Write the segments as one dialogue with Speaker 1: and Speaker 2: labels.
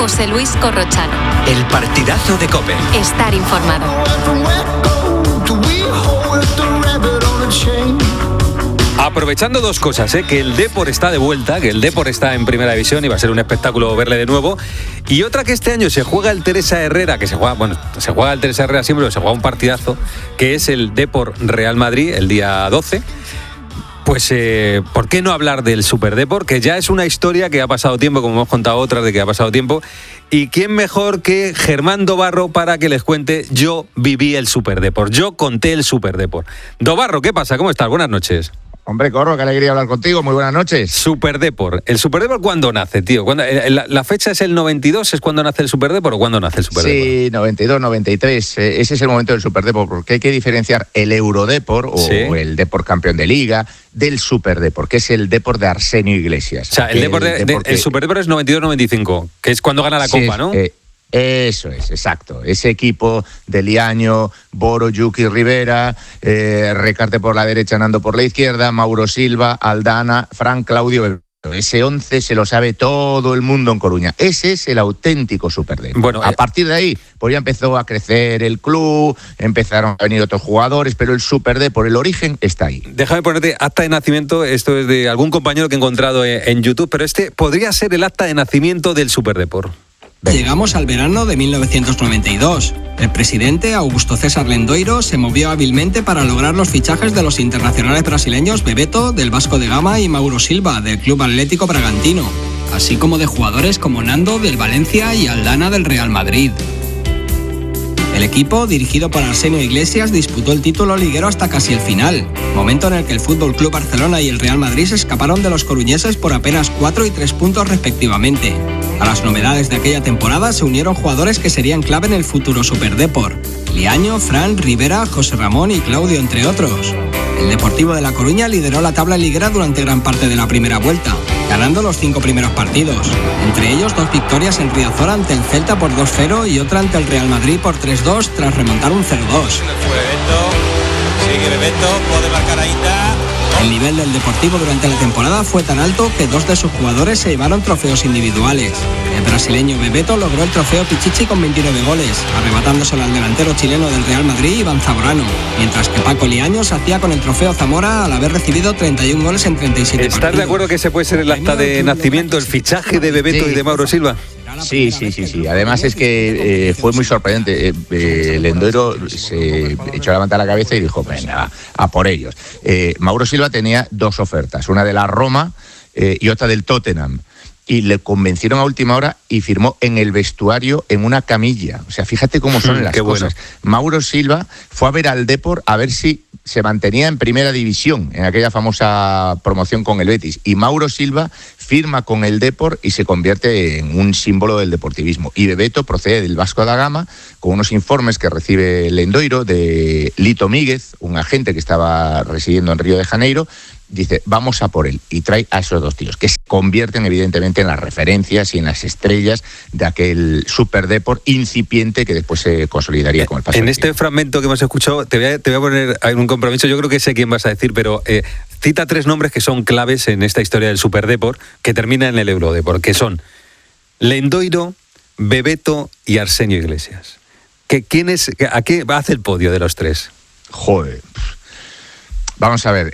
Speaker 1: José Luis Corrochano.
Speaker 2: El partidazo de COPE.
Speaker 1: Estar informado.
Speaker 3: Aprovechando dos cosas, que el Depor está de vuelta, que el Depor está en primera división y va a ser un espectáculo verle de nuevo. Y otra que este año se juega el Teresa Herrera, que se juega el Teresa Herrera siempre, pero se juega un partidazo, que es el Depor Real Madrid, el día 12. Pues, ¿por qué no hablar del Superdepor? Que ya es una historia que ha pasado tiempo, como hemos contado otras de que ha pasado tiempo. ¿Y quién mejor que Germán Dobarro para que les cuente? Yo viví el Superdepor, yo conté el Superdepor. Dobarro, ¿qué pasa? ¿Cómo estás? Buenas noches.
Speaker 4: Hombre, Corro, qué alegría hablar contigo. Muy buenas noches.
Speaker 3: Superdepor. ¿El Superdepor cuándo nace, tío? ¿La fecha es el 92? ¿Es cuando nace el Superdepor o cuándo nace el Superdepor?
Speaker 4: Sí, 92, 93. Ese es el momento del Superdepor, porque hay que diferenciar el Eurodepor o el Depor campeón de Liga del Superdepor, que es el Depor de Arsenio Iglesias.
Speaker 3: O sea, el Superdepor es 92-95, que es cuando gana la Copa, ¿no?
Speaker 4: Eso es, exacto. Ese equipo de Liaño, Boro, Yuki, Rivera, Recarte por la derecha, Nando por la izquierda, Mauro Silva, Aldana, Fran, Claudio. Ese 11 se lo sabe todo el mundo en Coruña. Ese es el auténtico Superdepor. Bueno, a partir de ahí, pues ya empezó a crecer el club, empezaron a venir otros jugadores, pero el Superdepor, el origen, está ahí.
Speaker 3: Déjame ponerte acta de nacimiento. Esto es de algún compañero que he encontrado en YouTube, pero este podría ser el acta de nacimiento del Superdepor.
Speaker 5: Llegamos al verano de 1992. El presidente, Augusto César Lendoiro, se movió hábilmente para lograr los fichajes de los internacionales brasileños Bebeto, del Vasco da Gama, y Mauro Silva, del Club Atlético Bragantino, así como de jugadores como Nando, del Valencia, y Aldana, del Real Madrid. El equipo, dirigido por Arsenio Iglesias, disputó el título liguero hasta casi el final, momento en el que el Fútbol Club Barcelona y el Real Madrid se escaparon de los coruñeses por apenas 4 y 3 puntos respectivamente. A las novedades de aquella temporada se unieron jugadores que serían clave en el futuro Superdepor: Liaño, Fran, Rivera, José Ramón y Claudio, entre otros. El Deportivo de La Coruña lideró la tabla liguera durante gran parte de la primera vuelta, ganando los 5 primeros partidos, entre ellos 2 victorias en Riazor ante el Celta por 2-0 y otra ante el Real Madrid por 3-2 tras remontar un 0-2.
Speaker 6: Sigue Bebeto, puede marcar a Ita.
Speaker 5: El nivel del Deportivo durante la temporada fue tan alto que 2 de sus jugadores se llevaron trofeos individuales. El brasileño Bebeto logró el trofeo Pichichi con 29 goles, arrebatándoselo al delantero chileno del Real Madrid, Iván Zamorano, mientras que Paco Liaño se hacía con el trofeo Zamora al haber recibido 31 goles en 37 partidos.
Speaker 3: ¿Estás de acuerdo que ese puede ser el acta de nacimiento, el fichaje de Bebeto y de Mauro Silva?
Speaker 4: Sí. Además es que fue muy sorprendente. Lendoiro se echó la manta a la cabeza y dijo, venga, a por ellos. Mauro Silva tenía 2 ofertas, una de la Roma y otra del Tottenham. Y le convencieron a última hora y firmó en el vestuario en una camilla. O sea, fíjate cómo son las cosas. Bueno. Mauro Silva fue a ver al Depor a ver si se mantenía en primera división, en aquella famosa promoción con el Betis. Y Mauro Silva firma con el Depor y se convierte en un símbolo del deportivismo. Y Bebeto procede del Vasco da Gama con unos informes que recibe Lendoiro de Lito Míguez, un agente que estaba residiendo en Río de Janeiro. Dice, vamos a por él, y trae a esos 2 tíos, que se convierten evidentemente en las referencias y en las estrellas de aquel Superdepor incipiente que después se consolidaría con el paso.
Speaker 3: En este fragmento que hemos escuchado, te voy a poner un compromiso, yo creo que sé quién vas a decir, pero cita 3 nombres que son claves en esta historia del Superdepor, que termina en el Eurodepor, que son Lendoiro, Bebeto y Arsenio Iglesias. ¿A qué hace el podio de los 3?
Speaker 4: Joder. Vamos a ver,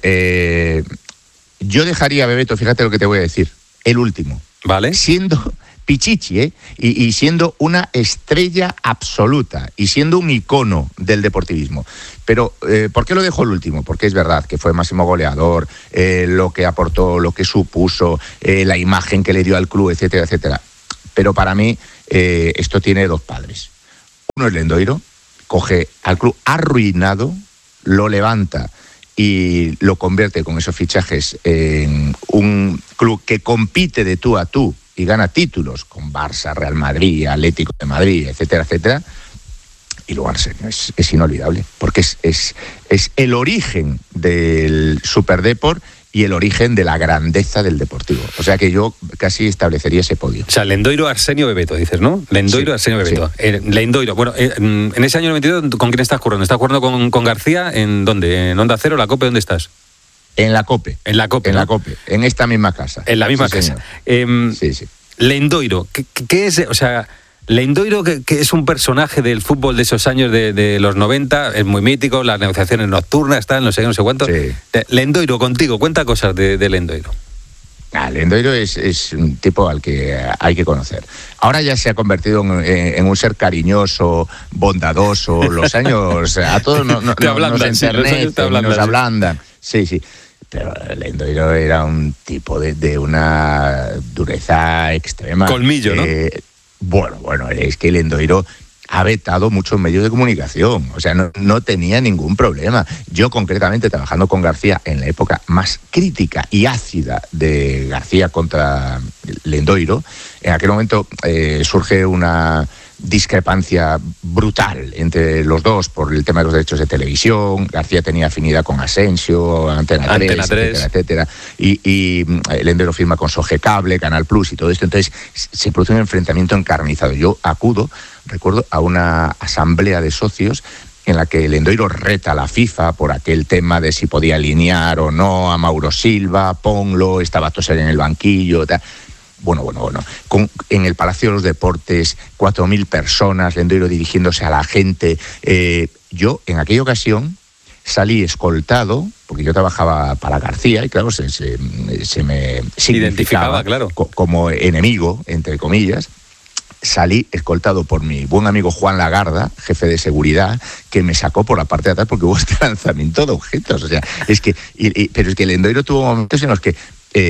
Speaker 4: yo dejaría a Bebeto, fíjate lo que te voy a decir, el último.
Speaker 3: Vale.
Speaker 4: Siendo Pichichi, y siendo una estrella absoluta, y siendo un icono del deportivismo. Pero, ¿por qué lo dejo el último? Porque es verdad que fue máximo goleador, lo que aportó, lo que supuso, la imagen que le dio al club, etcétera, etcétera. Pero para mí, esto tiene 2 padres. Uno es Lendoiro, coge al club arruinado, lo levanta y lo convierte con esos fichajes en un club que compite de tú a tú y gana títulos con Barça, Real Madrid, Atlético de Madrid, etcétera, etcétera. Y luego Arsenio es inolvidable, porque es el origen del Superdepor y el origen de la grandeza del Deportivo. O sea que yo casi establecería ese podio.
Speaker 3: O sea, Lendoiro, Arsenio, Bebeto, dices, ¿no? Lendoiro, sí, Arsenio, Bebeto. Sí. Lendoiro, bueno, en ese año 92, ¿con quién estás currando? ¿Estás currando con García? ¿En dónde? ¿En Onda Cero, la COPE? ¿Dónde estás?
Speaker 4: En la COPE.
Speaker 3: En la COPE,
Speaker 4: En
Speaker 3: ¿no?
Speaker 4: la COPE, en esta misma casa.
Speaker 3: En la misma casa.
Speaker 4: Sí.
Speaker 3: Lendoiro, ¿qué es? O sea, Lendoiro, que es un personaje del fútbol de esos años de los 90, es muy mítico, las negociaciones nocturnas, tal, no sé cuánto.
Speaker 4: Sí.
Speaker 3: Lendoiro, contigo, cuenta cosas de Lendoiro.
Speaker 4: Lendoiro es un tipo al que hay que conocer. Ahora ya se ha convertido en un ser cariñoso, bondadoso. Los años a todos nos enternecen, nos ablandan. Sí. Pero Lendoiro era un tipo de una dureza extrema.
Speaker 3: Colmillo, ¿no?
Speaker 4: Bueno, es que Lendoiro ha vetado muchos medios de comunicación, o sea, no tenía ningún problema. Yo concretamente, trabajando con García en la época más crítica y ácida de García contra Lendoiro, en aquel momento surge una discrepancia brutal entre los dos por el tema de los derechos de televisión. García tenía afinidad con Asensio, Antena 3. Etcétera. Y Lendoiro firma con Sogecable, Canal Plus y todo esto. Entonces se produce un enfrentamiento encarnizado. Yo acudo, recuerdo, a una asamblea de socios en la que Lendoiro reta a la FIFA por aquel tema de si podía alinear o no a Mauro Silva, Ponlo, estaba Tosar en el banquillo, tal. Bueno. En el Palacio de los Deportes, 4.000 personas, Lendoiro dirigiéndose a la gente. Yo, en aquella ocasión, salí escoltado, porque yo trabajaba para García, y claro, se me
Speaker 3: identificaba, claro,
Speaker 4: como enemigo, entre comillas. Salí escoltado por mi buen amigo Juan Lagarda, jefe de seguridad, que me sacó por la parte de atrás porque hubo este lanzamiento de objetos. O sea, pero es que Lendoiro tuvo momentos en los que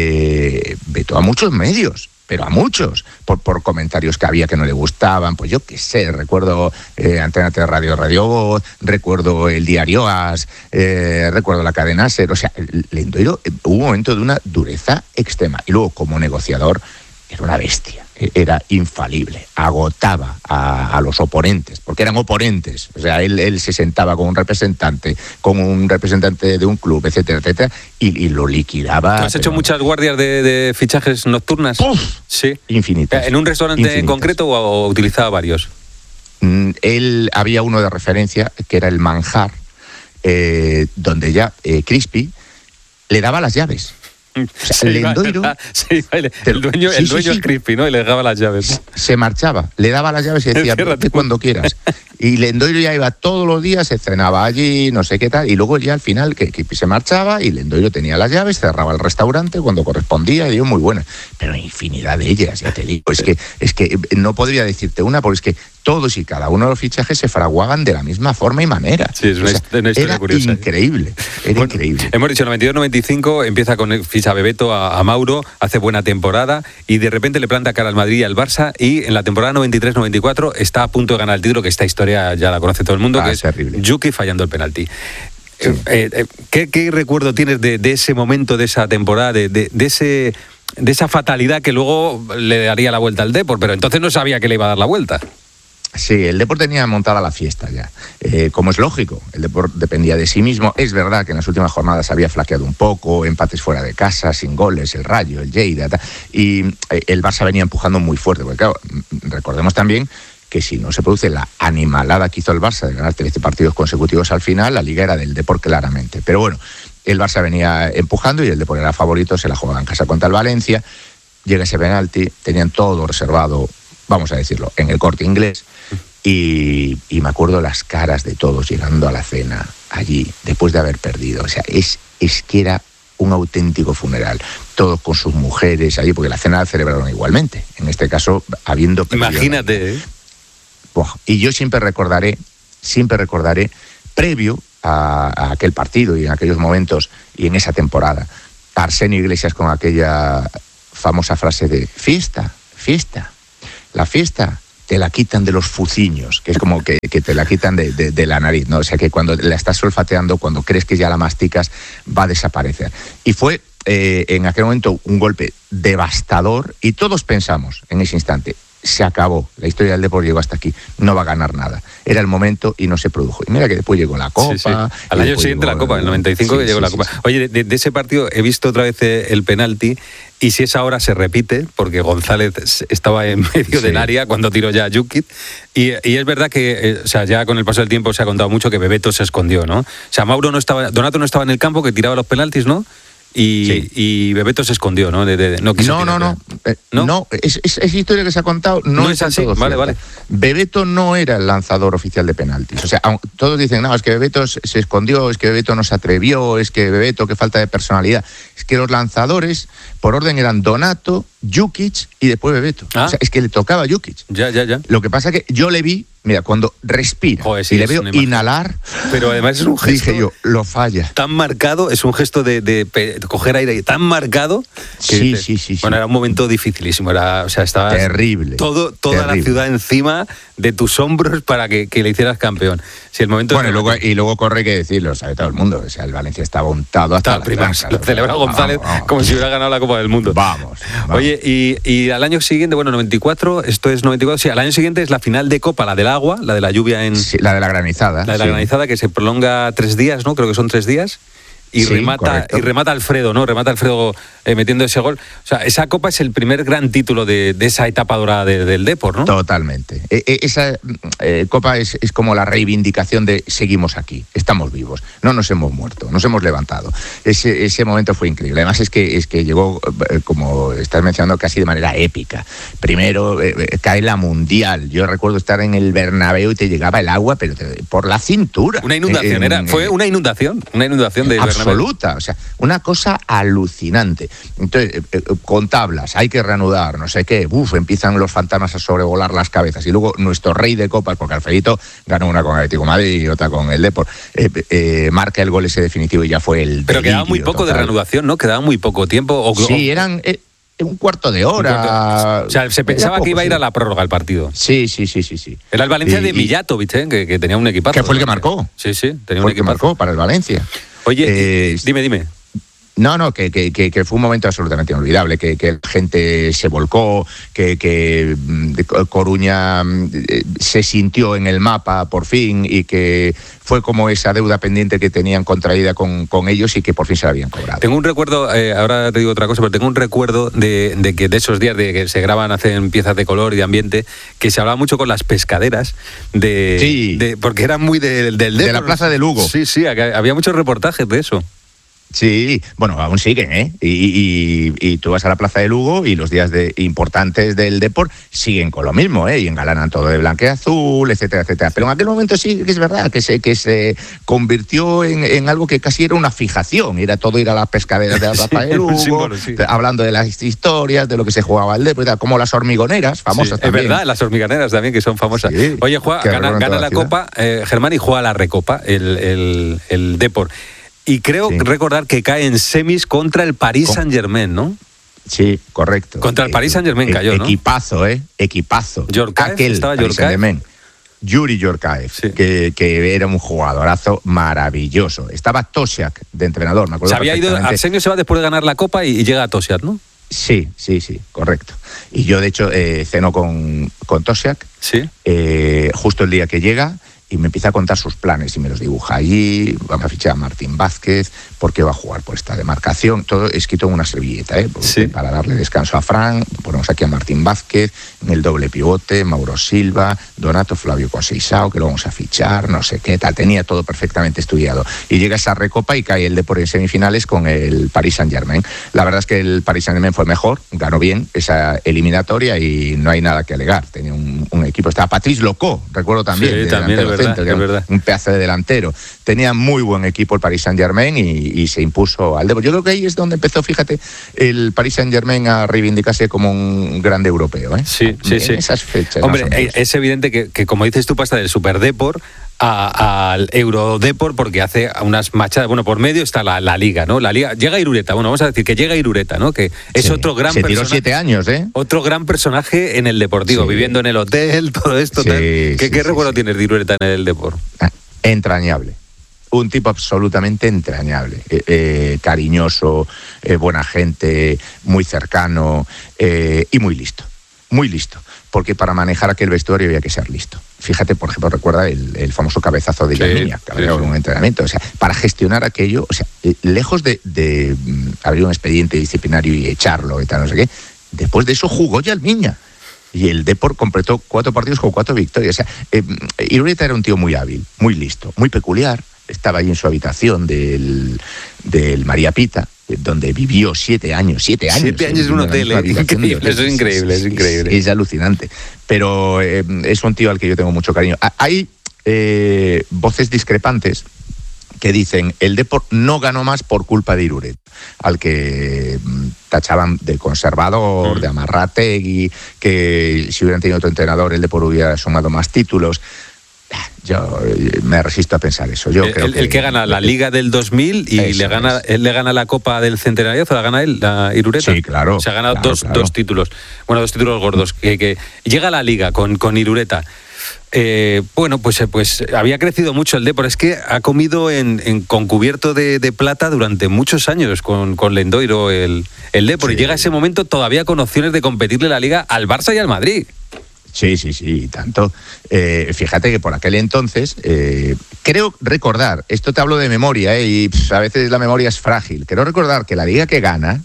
Speaker 4: vetó a muchos medios, pero a muchos, por comentarios que había que no le gustaban. Pues yo qué sé, recuerdo Antena 3 Radio Voz, recuerdo el diario AS, recuerdo la cadena SER. O sea, Lendoiro hubo un momento de una dureza extrema. Y luego, como negociador, era una bestia. Era infalible, agotaba a los oponentes, porque eran oponentes. O sea, él se sentaba con un representante de un club, etcétera, y lo liquidaba.
Speaker 3: ¿Tú has hecho muchas guardias de fichajes nocturnas?
Speaker 4: ¡Puf!
Speaker 3: Sí.
Speaker 4: Infinitas.
Speaker 3: ¿En un restaurante en concreto o utilizaba varios?
Speaker 4: Él había uno de referencia, que era el Manjar, donde ya Crispy le daba las llaves. O sea, Lendoiro,
Speaker 3: el dueño es Crispy, ¿no? Y le daba las llaves.
Speaker 4: Se marchaba, le daba las llaves y decía, vete cuando quieras. Y Lendoiro ya iba todos los días, se cenaba allí, no sé qué tal, y luego ya al final que se marchaba y Lendoiro tenía las llaves, cerraba el restaurante cuando correspondía, y dio muy buenas. Pero infinidad de ellas, ya te digo. Es que no podría decirte una, porque es que todos y cada uno de los fichajes se fraguaban de la misma forma y manera.
Speaker 3: Sí, es una historia
Speaker 4: era
Speaker 3: curiosa.
Speaker 4: Increíble, increíble.
Speaker 3: Hemos dicho, 92-95 empieza con ficha Bebeto a Mauro, hace buena temporada y de repente le planta cara al Madrid y al Barça, y en la temporada 93-94 está a punto de ganar el título, que esta historia ya la conoce todo el mundo, que es terrible. Yuki fallando el penalti. Sí. ¿Qué recuerdo tienes de ese momento, de esa temporada, de esa fatalidad que luego le daría la vuelta al Depor? Pero entonces no sabía que le iba a dar la vuelta.
Speaker 4: Sí, el Depor tenía montada la fiesta ya. Como es lógico, el Depor dependía de sí mismo. Es verdad que en las últimas jornadas había flaqueado un poco, empates fuera de casa, sin goles, el Rayo, el Lleida, y el Barça venía empujando muy fuerte. Porque claro, recordemos también que si no se produce la animalada que hizo el Barça de ganar 13 partidos consecutivos al final, la Liga era del Depor claramente. Pero bueno, el Barça venía empujando y el Depor era favorito, se la jugaba en casa contra el Valencia. Llega ese penalti, tenían todo reservado, vamos a decirlo, en el Corte Inglés. Y me acuerdo las caras de todos llegando a la cena allí, después de haber perdido. O sea, es que era un auténtico funeral. Todos con sus mujeres allí, porque la cena la celebraron igualmente. En este caso, habiendo perdido.
Speaker 3: Imagínate,
Speaker 4: Y yo siempre recordaré, previo a aquel partido y en aquellos momentos y en esa temporada, a Arsenio Iglesias con aquella famosa frase de fiesta. La fiesta te la quitan de los fuciños, que es como que te la quitan de la nariz, ¿no? O sea, que cuando la estás olfateando, cuando crees que ya la masticas, va a desaparecer. Y fue en aquel momento un golpe devastador y todos pensamos en ese instante, se acabó, la historia del Depor llegó hasta aquí, no va a ganar nada. Era el momento y no se produjo. Y mira que después llegó la Copa.
Speaker 3: Sí. Al año siguiente la Copa, en el 95 que llegó la Copa. Oye, de ese partido he visto otra vez el penalti, y si esa hora se repite, porque González estaba en medio del área cuando tiró ya a Jukic, y es verdad que, o sea, ya con el paso del tiempo se ha contado mucho que Bebeto se escondió, ¿no? O sea, Donato no estaba en el campo, que tiraba los penaltis, ¿no? y Bebeto se escondió, ¿no? No,
Speaker 4: es historia que se ha contado, no es así.
Speaker 3: Vale.
Speaker 4: Bebeto no era el lanzador oficial de penaltis. O sea, todos dicen, no, es que Bebeto se escondió, es que Bebeto no se atrevió, es que Bebeto, qué falta de personalidad. Es que los lanzadores, por orden, eran Donato, Jukic y después Bebeto. O sea, es que le tocaba a Jukic.
Speaker 3: Ya.
Speaker 4: Lo que pasa es que yo le vi, mira, cuando respira y le veo inhalar,
Speaker 3: pero además es un gesto,
Speaker 4: dije yo, lo falla.
Speaker 3: Tan marcado, es un gesto de coger aire tan marcado que
Speaker 4: sí.
Speaker 3: Bueno, era un momento dificilísimo, estaba
Speaker 4: terrible.
Speaker 3: Toda la ciudad encima de tus hombros para que le hicieras campeón. Si el momento
Speaker 4: y luego corre, hay que decirlo, sabe todo el mundo, o sea, el Valencia estaba untado hasta la
Speaker 3: tranca. Lo celebra González como si hubiera ganado la Copa del Mundo.
Speaker 4: Vamos.
Speaker 3: Oye, y al año siguiente, 94, esto es 94, sí, al año siguiente es la final de Copa, la del agua, la de la lluvia
Speaker 4: Sí, la de la granizada.
Speaker 3: La de la granizada, que se prolonga 3 días, ¿no? Creo que son 3 días. Y remata Alfredo, ¿no? Remata Alfredo metiendo ese gol. O sea, esa Copa es el primer gran título de esa etapa dorada del Depor, ¿no?
Speaker 4: Totalmente. Esa Copa es como la reivindicación de seguimos aquí, estamos vivos, no nos hemos muerto, nos hemos levantado. Ese momento fue increíble. Además es que llegó, como estás mencionando, casi de manera épica. Primero cae la Mundial. Yo recuerdo estar en el Bernabéu y te llegaba el agua, pero por la cintura.
Speaker 3: Una inundación, fue una inundación de
Speaker 4: absoluta, o sea, una cosa alucinante. Entonces, con tablas, hay que reanudar, no sé qué, empiezan los fantasmas a sobrevolar las cabezas. Y luego nuestro rey de copas, porque Alfredito ganó una con Atlético de Madrid y otra con el Depor, marca el gol ese definitivo y ya fue el
Speaker 3: Pero quedaba muy poco de reanudación, ¿no? Quedaba muy poco tiempo.
Speaker 4: Sí, eran un cuarto de hora.
Speaker 3: O sea, se pensaba que iba a ir a la prórroga el partido.
Speaker 4: Sí.
Speaker 3: Era el Valencia de Mijatovic, que tenía un equipazo.
Speaker 4: Que fue el que marcó.
Speaker 3: Sí, tenía
Speaker 4: un equipazo. Que marcó para el Valencia.
Speaker 3: Oye, dime.
Speaker 4: No, que fue un momento absolutamente inolvidable, que la gente se volcó, que Coruña se sintió en el mapa por fin y que fue como esa deuda pendiente que tenían contraída con ellos y que por fin se la habían cobrado.
Speaker 3: Tengo un recuerdo, ahora te digo otra cosa, pero tengo un recuerdo de que de esos días de que se graban, hacen piezas de color y de ambiente, que se hablaba mucho con las pescaderas porque eran muy del
Speaker 4: de la Plaza de Lugo.
Speaker 3: Sí, había muchos reportajes de eso.
Speaker 4: Sí, bueno, aún siguen, ¿eh? Y tú vas a la Plaza de Lugo y los días importantes del Depor siguen con lo mismo, ¿eh? Y engalanan todo de blanco y azul, etcétera. Pero en aquel momento sí que es verdad que se convirtió en algo que casi era una fijación. Era todo ir a las pescaderas de la Plaza de Lugo, símbolo, hablando de las historias, de lo que se jugaba el Depor, como las hormigoneras, famosas también.
Speaker 3: Es verdad, las hormigoneras también, que son famosas. Sí, oye, gana la Copa, Germán, y juega la Recopa, el Depor. Y creo recordar que cae en semis contra el Paris Saint-Germain, ¿no?
Speaker 4: Sí, correcto.
Speaker 3: Contra el Paris Saint-Germain cayó, ¿no?
Speaker 4: Equipazo.
Speaker 3: Yorkaev, estaba Yorkaev.
Speaker 4: Yuri Yorkaev, que era un jugadorazo maravilloso. Estaba Tosiak de entrenador, me acuerdo.
Speaker 3: Se había ido, Arsenio se va después de ganar la Copa y llega a Tosiak, ¿no?
Speaker 4: Sí, correcto. Y yo, de hecho, ceno con Tosiak, justo el día que llega, y me empieza a contar sus planes y me los dibuja allí. Vamos a fichar a Martín Vázquez porque va a jugar por esta demarcación, todo escrito en una servilleta, para darle descanso a Fran. Ponemos aquí a Martín Vázquez en el doble pivote, Mauro Silva, Donato, Flavio Conceição, que lo vamos a fichar, no sé qué tal. Tenía todo perfectamente estudiado. Y llega esa Recopa y cae el Depor en semifinales con el Paris Saint-Germain. La verdad es que el Paris Saint-Germain fue mejor, ganó bien esa eliminatoria y no hay nada que alegar. Tenía un equipo, estaba Patrice Locó, recuerdo también,
Speaker 3: es verdad.
Speaker 4: Un pedazo de delantero. Tenía muy buen equipo el Paris Saint-Germain y se impuso al Depor. Yo creo que ahí es donde empezó, fíjate, el Paris Saint-Germain a reivindicarse como un grande europeo.
Speaker 3: Sí.
Speaker 4: Esas fechas.
Speaker 3: Hombre, es evidente que, como dices tú, pasa del Super Depor al Eurodepor, porque hace unas machadas. Bueno, por medio está la Liga, ¿no? La Liga llega Irureta. Bueno, vamos a decir que llega Irureta, ¿no? Que es otro gran personaje. Se tiró 7
Speaker 4: años, ¿eh?
Speaker 3: Otro gran personaje en el Deportivo, viviendo en el hotel, todo esto. ¿Qué recuerdo tienes de Irureta en el Depor?
Speaker 4: Entrañable. Un tipo absolutamente entrañable, cariñoso, buena gente, muy cercano y muy listo. Muy listo. Porque para manejar aquel vestuario había que ser listo. Fíjate, por ejemplo, recuerda el famoso cabezazo de Yalmiña, que había un entrenamiento. O sea, para gestionar aquello, o sea, lejos de abrir un expediente disciplinario y echarlo y tal, no sé qué, después de eso jugó Yalmiña. Y el Depor completó 4 partidos con 4 victorias. O sea, Irureta era un tío muy hábil, muy listo, muy peculiar. Estaba allí en su habitación del María Pita, donde vivió 7 años. 7 años
Speaker 3: en un hotel, increíble, eso es increíble, es increíble.
Speaker 4: Es alucinante. Pero es un tío al que yo tengo mucho cariño. Hay voces discrepantes que dicen el Depor no ganó más por culpa de Irureta, al que tachaban de conservador, de amarrategui, que si hubieran tenido otro entrenador el Depor hubiera sumado más títulos. Yo me resisto a pensar eso. Yo creo
Speaker 3: el que gana la Liga del 2000 y él le gana la Copa del Centenario, ¿la gana él, la Irureta?
Speaker 4: Sí, claro.
Speaker 3: Se ha ganado dos títulos. Bueno, 2 títulos gordos. Que llega a la Liga con Irureta. Pues había crecido mucho el Depor. Es que ha comido con cubierto de plata durante muchos años con Lendoiro el Depor. Sí. Y llega ese momento todavía con opciones de competirle la Liga al Barça y al Madrid.
Speaker 4: Sí, tanto. Fíjate que por aquel entonces, creo recordar, esto te hablo de memoria, y a veces la memoria es frágil, creo recordar que la liga que gana,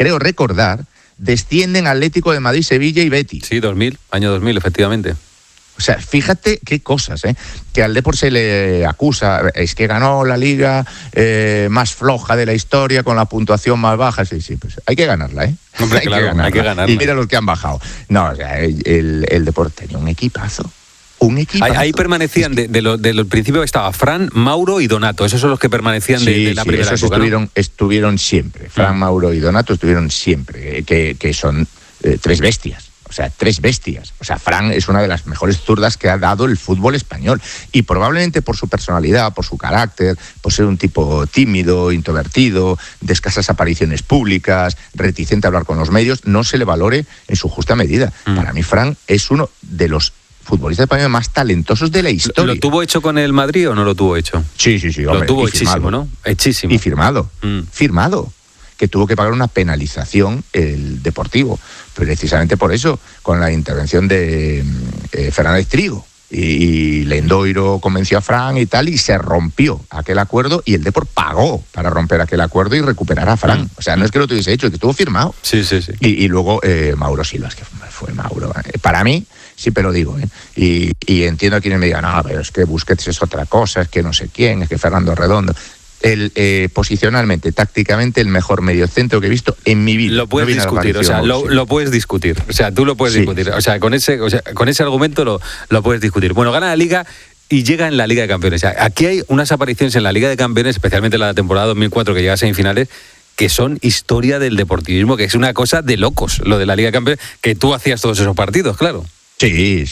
Speaker 4: descienden Atlético de Madrid, Sevilla y Betis.
Speaker 3: Sí, año 2000, efectivamente.
Speaker 4: O sea, fíjate qué cosas, que al Depor se le acusa, es que ganó la liga más floja de la historia con la puntuación más baja. Sí, pues hay que ganarla,
Speaker 3: Hombre, hay que ganarla.
Speaker 4: Y mira los que han bajado. No, o sea, el Depor tenía un equipazo.
Speaker 3: Ahí permanecían, del principio estaba Fran, Mauro y Donato. Esos son los que permanecían de la primera época, ¿no?
Speaker 4: Estuvieron siempre. Fran, Mauro y Donato estuvieron siempre, que son 3 bestias. O sea, 3 bestias. O sea, Fran es una de las mejores zurdas que ha dado el fútbol español. Y probablemente por su personalidad, por su carácter, por ser un tipo tímido, introvertido, de escasas apariciones públicas, reticente a hablar con los medios, no se le valore en su justa medida. Para mí, Fran es uno de los futbolistas españoles más talentosos de la historia.
Speaker 3: ¿Lo tuvo hecho con el Madrid o no lo tuvo hecho?
Speaker 4: Sí, hombre.
Speaker 3: Lo tuvo hechísimo, ¿no? Hechísimo.
Speaker 4: Y firmado. Que tuvo que pagar una penalización el Deportivo, precisamente por eso, con la intervención de Fernández Trigo. Y Lendoiro convenció a Fran y tal, y se rompió aquel acuerdo, y el Depor pagó para romper aquel acuerdo y recuperar a Fran. O sea, no es que lo tuviese hecho, es que estuvo firmado.
Speaker 3: Sí.
Speaker 4: Y luego Mauro Silva, es que fue Mauro. Para mí, siempre lo digo, y entiendo a quienes me digan, no, pero es que Busquets es otra cosa, es que no sé quién, es que Fernando Redondo. Posicionalmente, tácticamente, el mejor mediocentro que he visto en mi vida.
Speaker 3: Lo puedes discutir, o sea, lo puedes discutir. O sea, tú lo puedes discutir. O sea, con ese argumento lo puedes discutir. Bueno, gana la Liga y llega en la Liga de Campeones. O sea, aquí hay unas apariciones en la Liga de Campeones, especialmente la temporada 2004, que llega a semifinales, que son historia del deportivismo, que es una cosa de locos, lo de la Liga de Campeones, que tú hacías todos esos partidos, claro.
Speaker 4: Sí.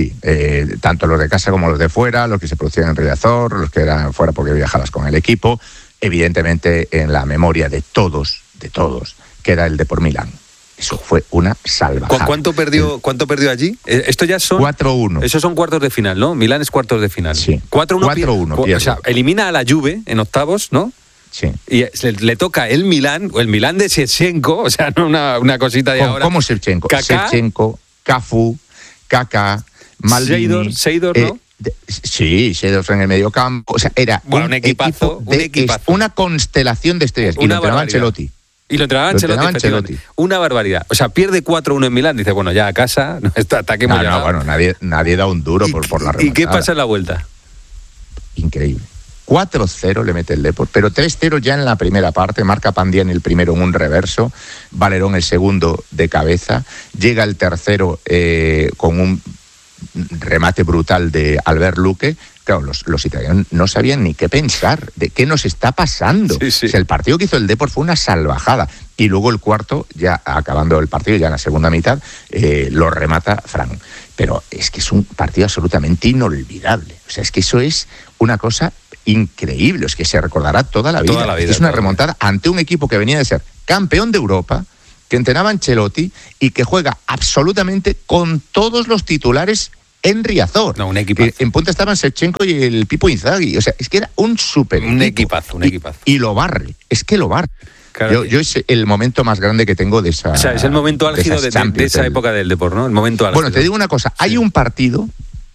Speaker 4: Tanto los de casa como los de fuera, los que se producían en Riazor, los que eran fuera porque viajabas con el equipo. Evidentemente, en la memoria de todos, queda el Depor Milán. Eso fue una salvajada.
Speaker 3: ¿Cuánto perdió allí? Esto ya son
Speaker 4: 4-1.
Speaker 3: Esos son cuartos de final, ¿no? Milán es cuartos de final.
Speaker 4: Sí.
Speaker 3: 4-1 pierde. O sea, elimina a la Juve en octavos, ¿no?
Speaker 4: Sí.
Speaker 3: Y le toca el Milán de Shevchenko, o sea, no una cosita de ahora.
Speaker 4: ¿Cómo Shevchenko? Shevchenko, Cafu, Kaká, Maldini.
Speaker 3: Seidor, ¿no?
Speaker 4: Sí, Seidorf en el medio campo. O sea, era
Speaker 3: un equipazo.
Speaker 4: Una constelación de estrellas. Y lo entrenaba Ancelotti.
Speaker 3: Ancelotti. Una barbaridad. O sea, pierde 4-1 en Milán. Dice, bueno, ya a casa, ataquemos ya.
Speaker 4: Bueno, nadie da un duro por la remontada.
Speaker 3: ¿Y qué pasa en la vuelta?
Speaker 4: Increíble. 4-0 le mete el Depor, pero 3-0 ya en la primera parte, marca Pandián el primero en un reverso, Valerón el segundo de cabeza, llega el tercero con un remate brutal de Albert Luque. Claro, los italianos no sabían ni qué pensar, de qué nos está pasando.
Speaker 3: Sí.
Speaker 4: O sea, el partido que hizo el Depor fue una salvajada. Y luego el cuarto, ya acabando el partido, ya en la segunda mitad, lo remata Fran. Pero es que es un partido absolutamente inolvidable. O sea, es que eso es una cosa increíble, es que se recordará toda la vida. Es una remontada ante un equipo que venía de ser campeón de Europa, que entrenaba Ancelotti y que juega absolutamente con todos los titulares en Riazor.
Speaker 3: No, un equipazo.
Speaker 4: En punta estaban Shevchenko y el Pipo Inzaghi. O sea, es que era un súper
Speaker 3: equipazo.
Speaker 4: Y lo barre, es que lo barre. Claro, yo es el momento más grande que tengo de esa.
Speaker 3: O sea, es el momento álgido de esa época del Depor, ¿no? El momento álgido.
Speaker 4: Bueno, te digo una cosa, hay un partido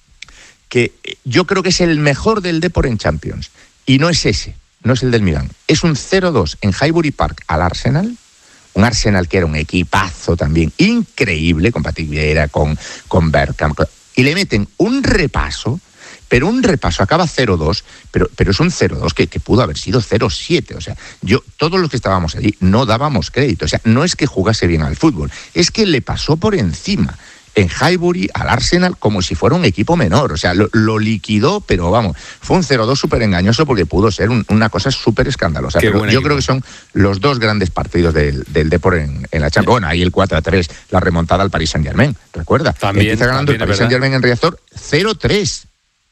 Speaker 4: que yo creo que es el mejor del Depor en Champions. Y no es ese, no es el del Milán. Es un 0-2 en Highbury Park al Arsenal. Un Arsenal que era un equipazo también increíble, con Patrick Vieira, con Bergkamp. Y le meten un repaso, pero un repaso, acaba 0-2, pero es un 0-2 que pudo haber sido 0-7. O sea, todos los que estábamos allí no dábamos crédito. O sea, no es que jugase bien al fútbol, es que le pasó por encima en Highbury al Arsenal como si fuera un equipo menor. O sea, lo liquidó, pero vamos, fue un 0-2 súper engañoso porque pudo ser una cosa súper escandalosa. Pero yo creo que son los dos grandes partidos del Depor en la Champions. Bueno, ahí el 4-3, la remontada al Paris Saint-Germain, ¿recuerda?
Speaker 3: También,
Speaker 4: empieza ganando el Paris Saint-Germain en Riazor 0-3.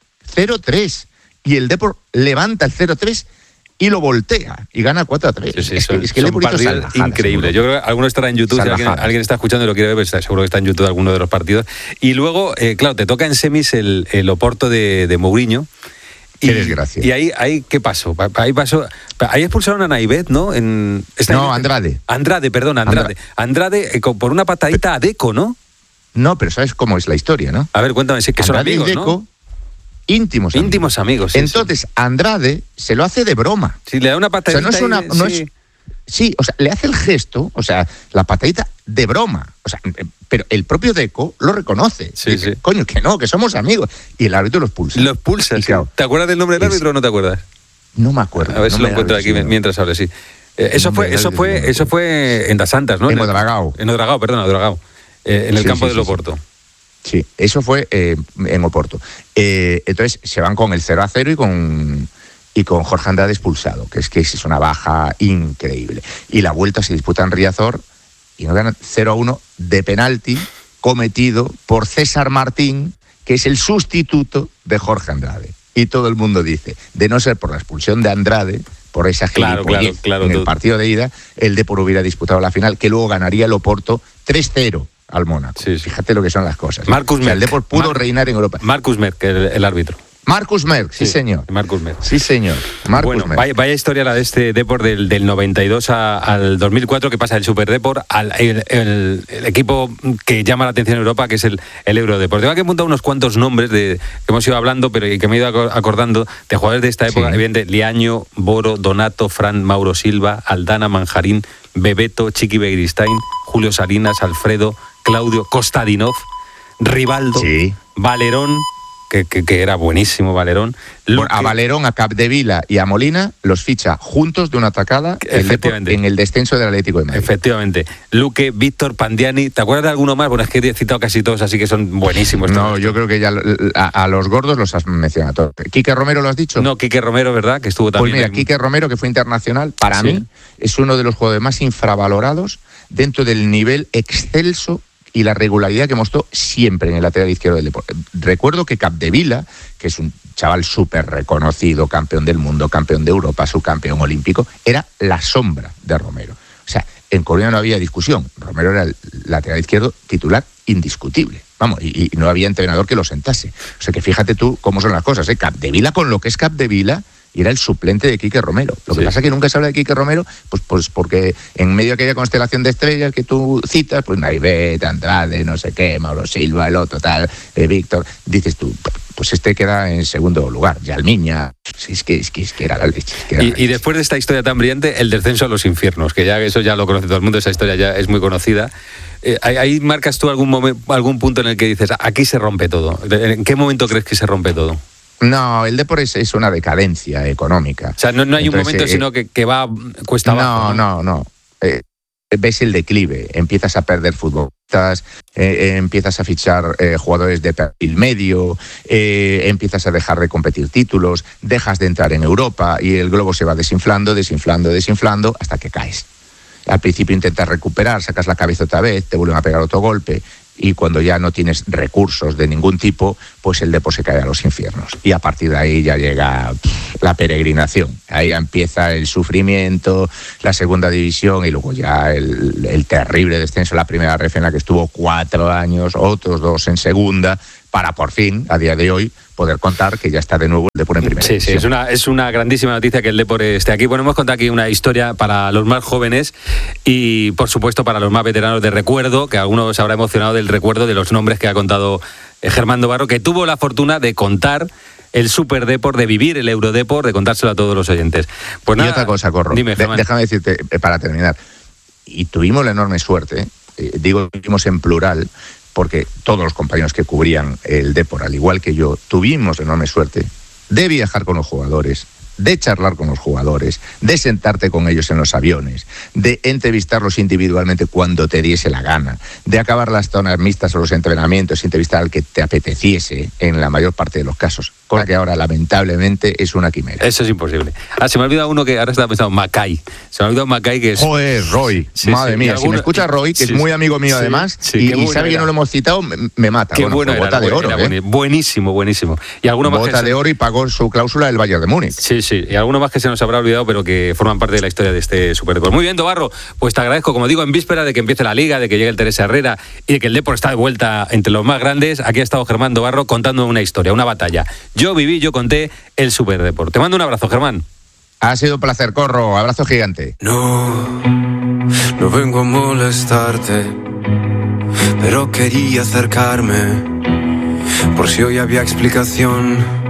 Speaker 4: Y el Depor levanta el 0-3 y lo voltea y gana 4-3.
Speaker 3: Sí,
Speaker 4: es que el Depor
Speaker 3: es increíble. Yo creo que alguno estará en YouTube, si alguien está escuchando y lo quiere ver, pues seguro que está en YouTube alguno de los partidos. Y luego, claro, te toca en semis el Oporto de Mourinho.
Speaker 4: Qué desgracia.
Speaker 3: Y ahí ¿qué pasó? Ahí expulsaron a Naivet, ¿no?
Speaker 4: Andrade.
Speaker 3: Andrade por una patadita a Deco, ¿no?
Speaker 4: No, pero ¿sabes cómo es la historia, no?
Speaker 3: A ver, cuéntame, si es que son amigos,
Speaker 4: Deco,
Speaker 3: ¿no?
Speaker 4: Íntimos amigos.
Speaker 3: Sí,
Speaker 4: entonces, Andrade se lo hace de broma.
Speaker 3: Sí, le da una patadita.
Speaker 4: O sea, sí, o sea, le hace el gesto, o sea, la patadita de broma. O sea, pero el propio Deco lo reconoce.
Speaker 3: Sí,
Speaker 4: dice,
Speaker 3: sí.
Speaker 4: Coño, que no, que somos amigos. Y el árbitro lo expulsa.
Speaker 3: Lo expulsa, sí.
Speaker 4: Claro,
Speaker 3: ¿Te acuerdas del nombre del árbitro o no te acuerdas?
Speaker 4: No me acuerdo.
Speaker 3: A ver si lo encuentro aquí mientras hables, sí. Eso fue en Das Santas, ¿no?
Speaker 4: En Odragao.
Speaker 3: En Odragao. En el campo del Oporto.
Speaker 4: Sí, eso fue en Oporto. Entonces se van con el 0-0 y con Jorge Andrade expulsado, que es una baja increíble. Y la vuelta se disputa en Riazor y nos ganan 0-1 de penalti cometido por César Martín, que es el sustituto de Jorge Andrade. Y todo el mundo dice, de no ser por la expulsión de Andrade, por esa gilipollez
Speaker 3: claro,
Speaker 4: en el partido de ida, el Depor hubiera disputado la final, que luego ganaría el Oporto 3-0 al Mónaco.
Speaker 3: Sí.
Speaker 4: Fíjate lo que son las cosas.
Speaker 3: Marcus Merck.
Speaker 4: El Depor pudo reinar en Europa.
Speaker 3: Marcus Merck, el árbitro.
Speaker 4: Marcus Merck, sí señor.
Speaker 3: Marcus Merck.
Speaker 4: Sí, señor. Marcus Merck.
Speaker 3: Vaya historia la de este Depor del 92 al 2004, que pasa del Super Depor al el equipo que llama la atención en Europa, que es el Eurodepor. Tengo que apuntar unos cuantos nombres que hemos ido hablando, pero que me he ido acordando de jugadores de esta época. Sí. Evidente, Liaño, Boro, Donato, Fran, Mauro Silva, Aldana, Manjarín, Bebeto, Chiqui Begiristain, Julio Salinas, Alfredo, Claudio, Kostadinov, Rivaldo, sí. Valerón, que era buenísimo Valerón.
Speaker 4: A Valerón, a Capdevila y a Molina los ficha juntos de una atacada en el descenso del Atlético de Madrid.
Speaker 3: Efectivamente. Luque, Víctor, Pandiani. ¿Te acuerdas de alguno más? Bueno, es que he citado casi todos, así que son buenísimos.
Speaker 4: No, yo creo que ya a los gordos los has mencionado todos. ¿Quique Romero lo has dicho?
Speaker 3: No, Quique Romero, ¿verdad? Que estuvo también.
Speaker 4: Pues mira, Quique Romero, que fue internacional, para mí es uno de los jugadores más infravalorados dentro del nivel excelso y la regularidad que mostró siempre en el lateral izquierdo del Depor. Recuerdo que Capdevila, que es un chaval súper reconocido, campeón del mundo, campeón de Europa, subcampeón olímpico, era la sombra de Romero. O sea, en Coruña no había discusión. Romero era el lateral izquierdo titular indiscutible. Vamos, y no había entrenador que lo sentase. O sea, que fíjate tú cómo son las cosas, ¿eh? Capdevila, con lo que es Capdevila, y era el suplente de Quique Romero. Lo que pasa es que nunca se habla de Quique Romero, pues porque en medio de aquella constelación de estrellas que tú citas, pues Naivet, Andrade, no sé qué, Mauro Silva, el otro tal, Víctor, dices tú, pues este queda en segundo lugar. Yalmiña, es que era la leche.
Speaker 3: Y después de esta historia tan brillante, el descenso a los infiernos, que ya eso ya lo conoce todo el mundo, esa historia ya es muy conocida. Ahí marcas tú algún punto en el que dices, aquí se rompe todo. ¿En qué momento crees que se rompe todo?
Speaker 4: No, el Depor es una decadencia económica.
Speaker 3: O sea, no hay un momento, sino que va cuesta abajo.
Speaker 4: No. Ves el declive, empiezas a perder futbolistas, empiezas a fichar jugadores de perfil medio, empiezas a dejar de competir títulos, dejas de entrar en Europa y el globo se va desinflando hasta que caes. Al principio intentas recuperar, sacas la cabeza otra vez, te vuelven a pegar otro golpe. Y cuando ya no tienes recursos de ningún tipo, pues el Depor se cae a los infiernos. Y a partir de ahí ya llega la peregrinación. Ahí ya empieza el sufrimiento, la segunda división y luego ya el terrible descenso a la primera ref, en la que estuvo 4 años, otros 2 en segunda, para por fin, a día de hoy, poder contar que ya está de nuevo el Depor en primera división.
Speaker 3: Sí, es una grandísima noticia que el Depor esté aquí. Bueno, hemos contado aquí una historia para los más jóvenes y, por supuesto, para los más veteranos de recuerdo, que algunos se habrá emocionado del recuerdo de los nombres que ha contado Germán Dobarro, que tuvo la fortuna de contar el Super Depor, de vivir el Eurodepor, de contárselo a todos los oyentes. Pues nada,
Speaker 4: y otra cosa, Corro,
Speaker 3: dime,
Speaker 4: déjame decirte, para terminar, y tuvimos la enorme suerte, digo tuvimos en plural, porque todos los compañeros que cubrían el Depor, al igual que yo, tuvimos enorme suerte de viajar con los jugadores, de charlar con los jugadores, de sentarte con ellos en los aviones, de entrevistarlos individualmente cuando te diese la gana, de acabar las zonas mixtas o los entrenamientos, entrevistar al que te apeteciese en la mayor parte de los casos, cosa que ahora lamentablemente es una quimera.
Speaker 3: Eso es imposible. Se me ha olvidado uno que ahora estaba pensando, Macay. Se me ha olvidado Macay, que es...
Speaker 4: Joder, Roy, madre mía, si me escucha Roy, que es muy amigo mío además, y sabe que no lo hemos citado, me mata.
Speaker 3: Qué bueno,
Speaker 4: bota de oro,
Speaker 3: buenísimo. Y alguno más
Speaker 4: bota de oro y pagó su cláusula del Bayern de Múnich.
Speaker 3: Sí, y alguno más que se nos habrá olvidado, pero que forman parte de la historia de este Superdepor. Muy bien, Dobarro, pues te agradezco, como digo, en víspera de que empiece la Liga, de que llegue el Teresa Herrera y de que el Depor está de vuelta entre los más grandes. Aquí ha estado Germán Dobarro contando una historia, una batalla. Yo conté el Superdepor. Te mando un abrazo, Germán.
Speaker 4: Ha sido un placer, Corro. Abrazo gigante.
Speaker 7: No vengo a molestarte, pero quería acercarme por si hoy había explicación.